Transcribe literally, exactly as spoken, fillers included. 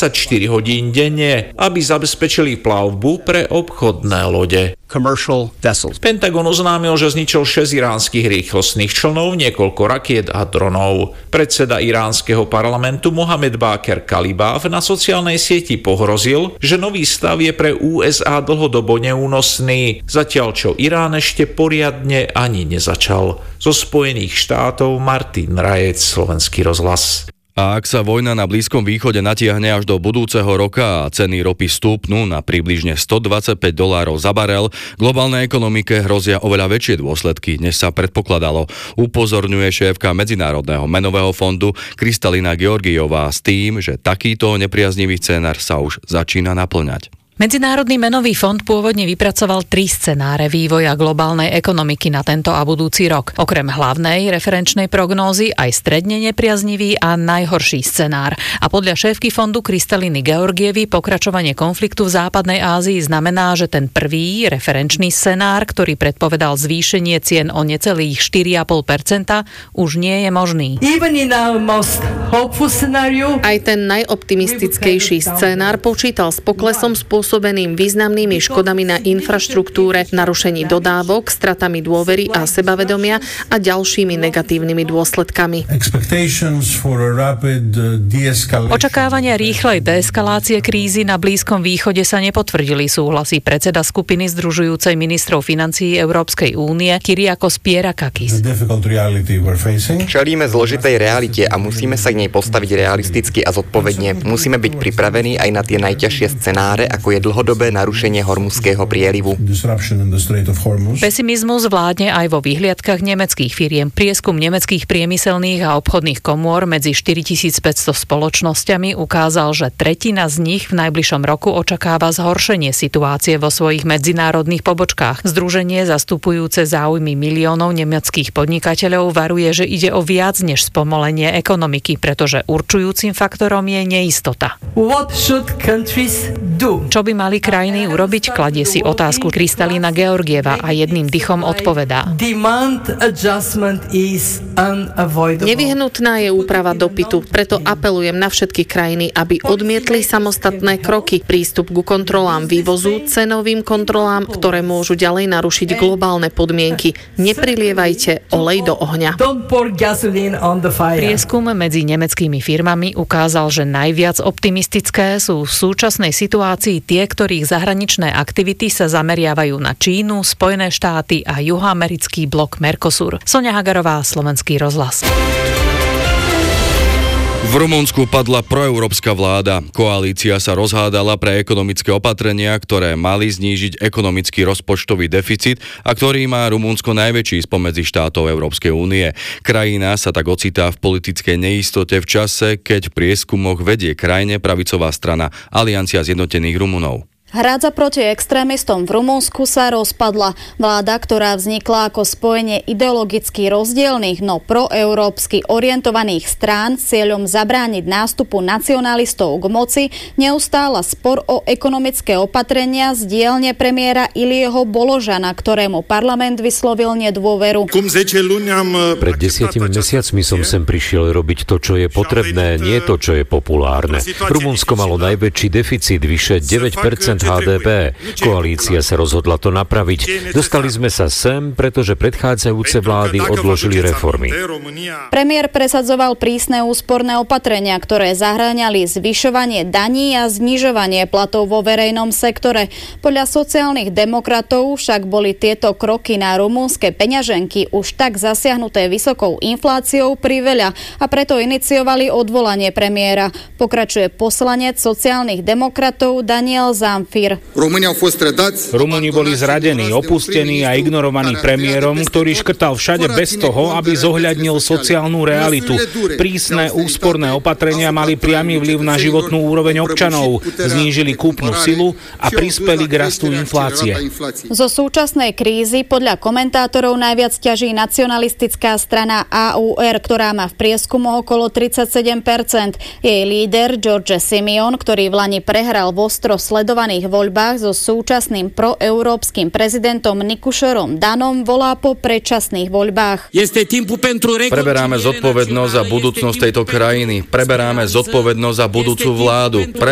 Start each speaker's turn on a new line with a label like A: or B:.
A: dvadsaťštyri hodín denne, aby zabezpečili plavbu pre obchodné lode. Pentagon oznámil, že zničil šesť iránskych rýchlostných člnov, niekoľko rakiet a dronov. Predseda iránskeho parlamentu Mohamed Báker Kalibáv na sociálnej sieti pohrozil, že nový stav je pre ú es á dlhodobo neúnosný, zatiaľ čo Irán ešte poriadne ani nezačal. Zo Spojených štátov Martin Rajec, Slovenský rozhlas.
B: A ak sa vojna na Blízkom východe natiahne až do budúceho roka a ceny ropy stúpnú na približne stodvadsaťpäť dolárov za barel, globálnej ekonomike hrozia oveľa väčšie dôsledky, než sa predpokladalo, upozorňuje šéfka Medzinárodného menového fondu Kristalina Georgiová s tým, že takýto nepriaznivý scenár sa už začína naplňať.
C: Medzinárodný menový fond pôvodne vypracoval tri scenáre vývoja globálnej ekonomiky na tento a budúci rok. Okrem hlavnej referenčnej prognózy aj stredne nepriaznivý a najhorší scenár. A podľa šéfky fondu Kristaliny Georgievy pokračovanie konfliktu v západnej Ázii znamená, že ten prvý referenčný scenár, ktorý predpovedal zvýšenie cien o necelých štyri celé päť percenta, už nie je možný.
D: Aj ten najoptimistickejší scenár počítal s poklesom spôsobeným významnými škodami na infraštruktúre, narušení dodávok, stratami dôvery a sebavedomia a ďalšími negatívnymi dôsledkami.
C: Očakávania rýchlej deeskalácie krízy na Blízkom východe sa nepotvrdili, súhlasí predseda skupiny združujúcej ministrov financií Európskej únie Kyriakos Pierakakis.
E: Čelíme zložitej realite a musíme sa k nej postaviť realisticky a zodpovedne. Musíme byť pripravení aj na tie najťažšie scenáre, ako je dlhodobé narušenie Hormuzského prielivu.
C: Pesimizmus vládne aj vo vyhliadkach nemeckých firiem. Prieskum nemeckých priemyselných a obchodných komôr medzi štyritisícpäťsto spoločnosťami ukázal, že tretina z nich v najbližšom roku očakáva zhoršenie situácie vo svojich medzinárodných pobočkách. Združenie zastupujúce záujmy miliónov nemeckých podnikateľov varuje, že ide o viac než spomolenie ekonomiky, pretože určujúcim faktorom je neistota. Čo by mali krajiny urobiť, kladie si otázku Kristalina Georgieva a jedným dychom odpovedá.
D: Nevyhnutná je úprava dopytu, preto apelujem na všetky krajiny, aby odmietli samostatné kroky, prístup ku kontrolám vývozu, cenovým kontrolám, ktoré môžu ďalej narušiť globálne podmienky. Neprilievajte olej do ohňa.
C: Prieskum medzi nemeckými firmami ukázal, že najviac optimistické sú v súčasnej situácii tie, ktorých zahraničné aktivity sa zameriavajú na Čínu, Spojené štáty a juhoamerický blok Mercosur. Soňa Hagarová, Slovenský rozhlas.
B: V Rumunsku padla proeurópska vláda. Koalícia sa rozhádala pre ekonomické opatrenia, ktoré mali znížiť ekonomický rozpočtový deficit a ktorý má Rumunsko najväčší spomedzi štátov Európskej únie. Krajina sa tak ocitá v politickej neistote v čase, keď v prieskumoch vedie krajne pravicová strana Aliancia zjednotených Rumunov.
F: Hrádza proti extrémistom v Rumunsku sa rozpadla. Vláda, ktorá vznikla ako spojenie ideologicky rozdielnych, no proeurópsky orientovaných strán s cieľom zabrániť nástupu nacionalistov k moci, neustála spor o ekonomické opatrenia z dielne premiéra Ilieho Boložana, ktorému parlament vyslovil nedôveru.
G: Pred desiatimi mesiacmi som sem prišiel robiť to, čo je potrebné, nie to, čo je populárne. Rumunsko malo najväčší deficit, vyše deväť percent há dé pé. Koalícia sa rozhodla to napraviť. Dostali sme sa sem, pretože predchádzajúce vlády odložili reformy.
F: Premiér presadzoval prísne úsporné opatrenia, ktoré zahŕňali zvyšovanie daní a znižovanie platov vo verejnom sektore. Podľa sociálnych demokratov však boli tieto kroky na rumunské peňaženky už tak zasiahnuté vysokou infláciou priveľa a preto iniciovali odvolanie premiéra. Pokračuje poslanec sociálnych demokratov Daniel Zamfir.
H: Rumúni boli zradení, opustení a ignorovaní premiérom, ktorý škrtal všade bez toho, aby zohľadnil sociálnu realitu. Prísne úsporné opatrenia mali priamy vplyv na životnú úroveň občanov, znížili kúpnu silu a prispeli k rastu inflácie.
F: Zo súčasnej krízy podľa komentátorov najviac ťaží nacionalistická strana á ú er, ktorá má v prieskumu okolo tridsaťsedem percent. Jej líder George Simeon, ktorý v lani prehral v ostro sledovaných voľbách so súčasným proeurópskym prezidentom Nikušorom Danom, volá po predčasných voľbách.
B: Preberáme zodpovednosť za budúcnosť tejto krajiny. Preberáme zodpovednosť za budúcu vládu.